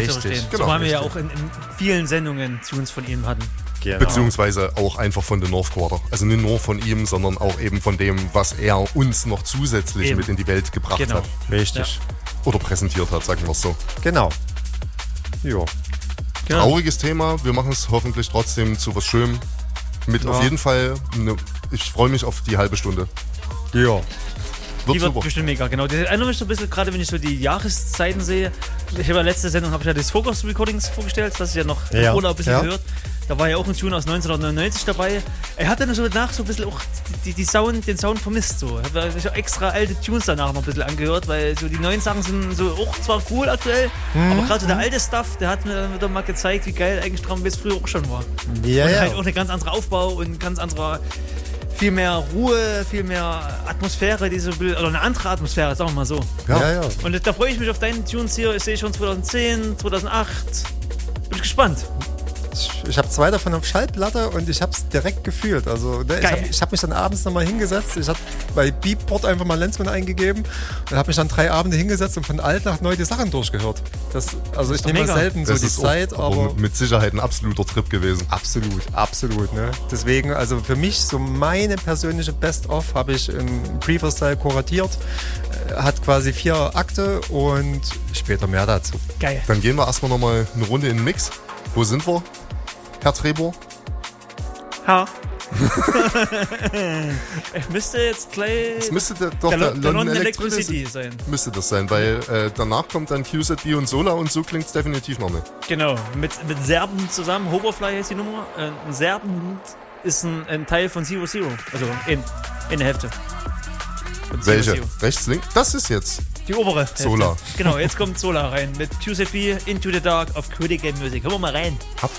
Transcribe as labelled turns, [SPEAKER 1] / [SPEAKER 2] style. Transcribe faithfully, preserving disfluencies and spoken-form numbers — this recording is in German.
[SPEAKER 1] Richtig,
[SPEAKER 2] zu verstehen.
[SPEAKER 1] genau,
[SPEAKER 2] so haben wir ja
[SPEAKER 1] richtig.
[SPEAKER 2] auch in, in vielen Sendungen Tunes von ihm hatten.
[SPEAKER 3] Genau.
[SPEAKER 1] Beziehungsweise auch einfach von The North Quarter. Also nicht nur von ihm, sondern auch eben von dem, was er uns noch zusätzlich
[SPEAKER 2] Eben.
[SPEAKER 1] mit in die Welt gebracht
[SPEAKER 2] Genau.
[SPEAKER 1] hat.
[SPEAKER 3] Richtig.
[SPEAKER 1] Oder präsentiert hat, sagen wir es so.
[SPEAKER 3] Genau. Jo.
[SPEAKER 2] Genau.
[SPEAKER 1] Trauriges Thema. Wir machen es hoffentlich trotzdem zu was Schönem. Mit
[SPEAKER 3] Ja.
[SPEAKER 1] auf jeden Fall, ne, ich freue mich auf die halbe Stunde.
[SPEAKER 3] Ja.
[SPEAKER 1] Wird
[SPEAKER 2] Die wird
[SPEAKER 1] super.
[SPEAKER 2] bestimmt mega, genau. Das erinnert mich so ein bisschen, gerade wenn ich so die Jahreszeiten sehe. Ich habe ja letzte Sendung habe ich ja das Focus Recordings vorgestellt, das ist ja noch im
[SPEAKER 3] Ja.
[SPEAKER 2] Urlaub ein bisschen
[SPEAKER 3] Ja.
[SPEAKER 2] gehört. Da war ja auch ein Tune aus neunzehnhundertneunundneunzig dabei. Er hat dann so danach so ein bisschen auch die, die Sound, den Sound vermisst. So. Ich habe ja extra alte Tunes danach noch ein bisschen angehört, weil so die neuen Sachen sind so auch zwar cool aktuell,
[SPEAKER 3] Mhm.
[SPEAKER 2] aber gerade so der alte Stuff, der hat mir dann wieder mal gezeigt, wie geil eigentlich Drum and Bass früher auch schon war.
[SPEAKER 3] Ja,
[SPEAKER 2] Und
[SPEAKER 3] ja.
[SPEAKER 2] halt auch eine ganz andere Aufbau und ein ganz anderer, viel mehr Ruhe, viel mehr Atmosphäre, die so, oder eine andere Atmosphäre, sagen wir mal so.
[SPEAKER 1] Ja.
[SPEAKER 3] Ja, ja.
[SPEAKER 2] Und da freue ich mich auf deine Tunes hier. Ich sehe schon zweitausendzehn, zweitausendacht. Bin ich gespannt.
[SPEAKER 3] Ich, ich habe zwei davon auf Schallplatte und ich habe es direkt gefühlt. Also ne, ich
[SPEAKER 2] Geil.
[SPEAKER 3] habe ich hab mich dann abends nochmal hingesetzt. Ich habe bei Beatport einfach mal Lenzmann eingegeben und habe mich dann drei Abende hingesetzt und von alt nach neu die Sachen durchgehört. Das, also ich
[SPEAKER 2] doch
[SPEAKER 3] nehme
[SPEAKER 2] mega.
[SPEAKER 3] selten so
[SPEAKER 1] Das
[SPEAKER 3] die
[SPEAKER 1] ist
[SPEAKER 3] Zeit,
[SPEAKER 1] auch,
[SPEAKER 3] aber
[SPEAKER 1] mit Sicherheit ein absoluter Trip gewesen.
[SPEAKER 3] absolut, absolut. Ne? Deswegen, also für mich so meine persönliche Best-of habe ich im Pre-Style kuratiert. Äh, Hat quasi vier Akte und später mehr dazu.
[SPEAKER 2] Geil.
[SPEAKER 1] Dann gehen wir erstmal nochmal eine Runde in den Mix. Wo sind wir, Herr Trebor?
[SPEAKER 2] Ha. Ich müsste jetzt gleich.
[SPEAKER 1] Das müsste der, doch
[SPEAKER 2] der,
[SPEAKER 1] der,
[SPEAKER 2] Lo- der
[SPEAKER 1] London
[SPEAKER 2] London
[SPEAKER 1] Electricity
[SPEAKER 2] Electricity sein.
[SPEAKER 1] müsste das sein, weil äh, danach kommt dann Q Z B und Sola und so klingt es definitiv noch nicht.
[SPEAKER 2] Genau. Mit, mit Serben zusammen. Hoverfly heißt die Nummer. Äh, ein Serben ist ein, ein Teil von Zero Zero. Also in, in der Hälfte. Von Zero
[SPEAKER 1] Welche?
[SPEAKER 2] Zero.
[SPEAKER 1] Rechts, links? Das ist jetzt.
[SPEAKER 2] Die obere. Hälfte.
[SPEAKER 1] Solar.
[SPEAKER 2] Genau, jetzt kommt Solar rein. Mit Q Z B Into the Dark auf Critical Music. Hören wir mal rein.
[SPEAKER 1] Hab